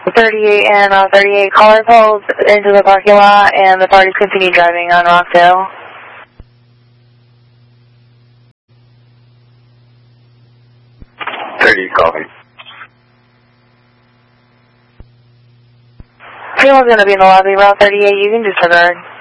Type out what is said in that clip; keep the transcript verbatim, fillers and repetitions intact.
thirty-eight and uh, thirty-eight caller pulls into the parking lot, and the parties continue driving on Rockdale. thirty, copy. Anyone's going to be in the lobby, Route thirty-eight, you can disregard.